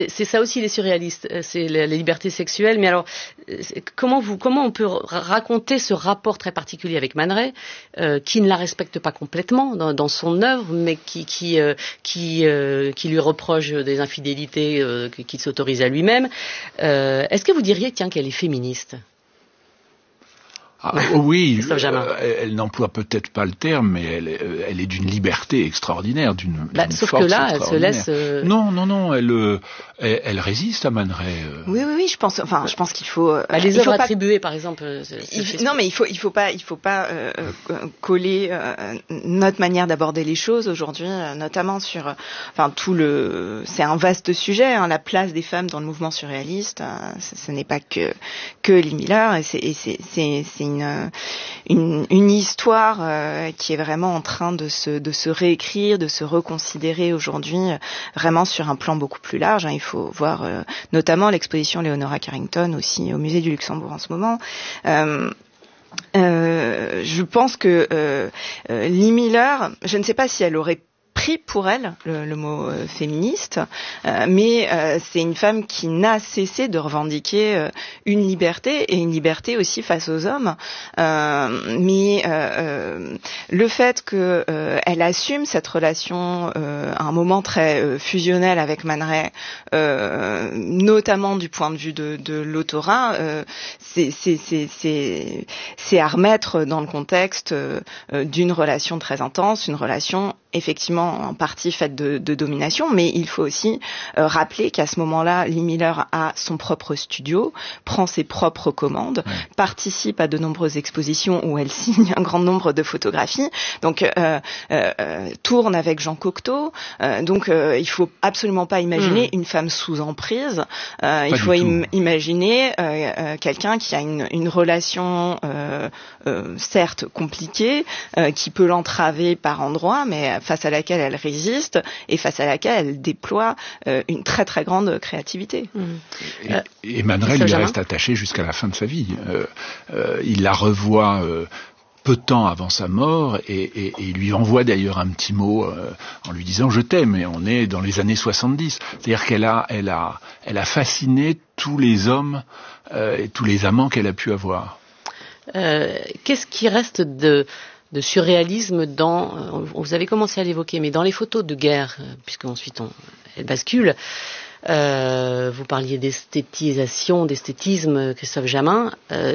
C'est ça aussi les surréalistes, c'est la liberté sexuelle. Mais alors, comment on peut raconter ce rapport très particulier avec Man Ray, qui ne la respecte pas complètement dans son œuvre, mais qui lui reproche des infidélités qu'il s'autorise à lui-même. Est-ce que vous diriez, tiens, qu'elle est féministe? Oui, elle n'emploie peut-être pas le terme, mais elle est d'une liberté extraordinaire, d'une sauf force que là, elle se laisse. Non, elle résiste à Man Ray. Oui, je pense qu'il faut. Les œuvres attribuées, par exemple. Non, mais il faut pas coller notre manière d'aborder les choses aujourd'hui, notamment sur, c'est un vaste sujet, la place des femmes dans le mouvement surréaliste. Ce n'est pas que Lee Miller, et c'est une histoire qui est vraiment en train de se réécrire, de se reconsidérer aujourd'hui, vraiment sur un plan beaucoup plus large. Il faut voir notamment l'exposition Leonora Carrington aussi au musée du Luxembourg en ce moment. Je pense que Lee Miller, je ne sais pas si elle aurait pris pour elle le mot féministe, mais c'est une femme qui n'a cessé de revendiquer une liberté, et une liberté aussi face aux hommes. Mais le fait que elle assume cette relation à un moment très fusionnel avec Man Ray, notamment du point de vue de l'autorat, c'est à remettre dans le contexte d'une relation très intense, une relation effectivement en partie faite de domination, mais il faut aussi rappeler qu'à ce moment-là, Lee Miller a son propre studio, prend ses propres commandes, participe à de nombreuses expositions où elle signe un grand nombre de photographies, donc tourne avec Jean Cocteau, donc il faut absolument pas imaginer une femme sous emprise, il faut imaginer quelqu'un qui a une relation certes compliquée, qui peut l'entraver par endroits, mais face à laquelle elle résiste et face à laquelle elle déploie une très très grande créativité. Et Man Ray lui reste attaché jusqu'à la fin de sa vie. Il la revoit peu de temps avant sa mort et lui envoie d'ailleurs un petit mot en lui disant « je t'aime », et on est dans les années 70. C'est-à-dire qu'elle a fasciné tous les hommes et tous les amants qu'elle a pu avoir. Qu'est-ce qui reste de surréalisme vous avez commencé à l'évoquer, mais dans les photos de guerre, puisque ensuite elle bascule, vous parliez d'esthétisation, d'esthétisme, Christophe Jamin,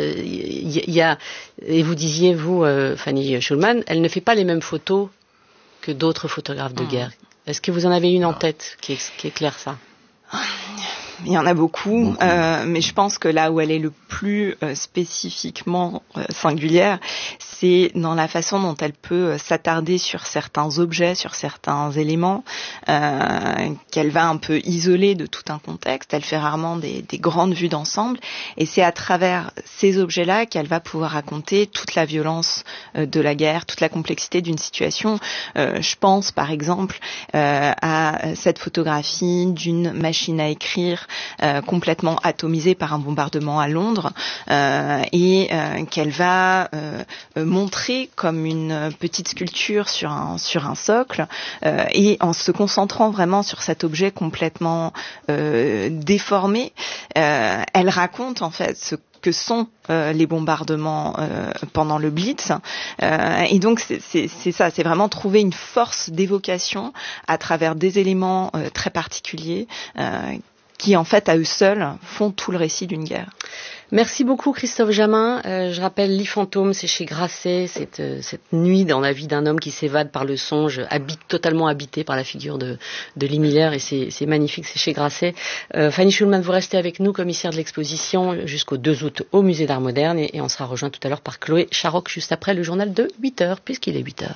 et vous disiez, vous, Fanny Schulman, elle ne fait pas les mêmes photos que d'autres photographes de guerre. Est-ce que vous en avez une en tête qui éclaire ça? Il y en a beaucoup. Mais je pense que là où elle est le plus spécifiquement singulière, c'est dans la façon dont elle peut s'attarder sur certains objets, sur certains éléments, qu'elle va un peu isoler de tout un contexte. Elle fait rarement des grandes vues d'ensemble, et c'est à travers ces objets-là qu'elle va pouvoir raconter toute la violence de la guerre, toute la complexité d'une situation. Je pense par exemple à cette photographie d'une machine à écrire complètement atomisée par un bombardement à Londres, et qu'elle va montrer comme une petite sculpture sur un socle, et en se concentrant vraiment sur cet objet complètement déformé, elle raconte en fait ce que sont les bombardements pendant le Blitz, et donc c'est ça, c'est vraiment trouver une force d'évocation à travers des éléments très particuliers qui en fait à eux seuls font tout le récit d'une guerre. Merci beaucoup Christophe Jamin. Je rappelle Lit fantôme, c'est chez Grasset, cette nuit dans la vie d'un homme qui s'évade par le songe, totalement habité par la figure de Lee Miller, et c'est magnifique, c'est chez Grasset. Fanny Schulman, vous restez avec nous, commissaire de l'exposition, jusqu'au 2 août au Musée d'Art Moderne, et on sera rejoint tout à l'heure par Chloé Charoc, juste après le journal de 8h, puisqu'il est 8h.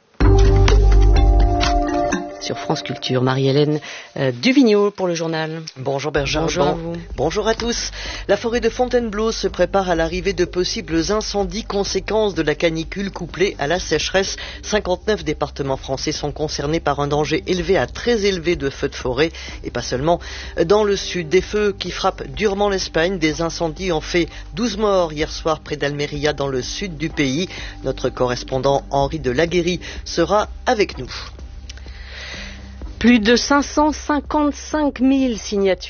Sur France Culture, Marie-Hélène Duvigneau pour le journal. Bonjour Bergeron. Bonjour à vous. Bonjour à tous. La forêt de Fontainebleau se prépare à l'arrivée de possibles incendies, conséquences de la canicule couplée à la sécheresse. 59 départements français sont concernés par un danger élevé à très élevé de feux de forêt, et pas seulement dans le sud. Des feux qui frappent durement l'Espagne. Des incendies ont fait 12 morts hier soir près d'Almeria dans le sud du pays. Notre correspondant Henri de Laguérie sera avec nous. Plus de 555 000 signatures.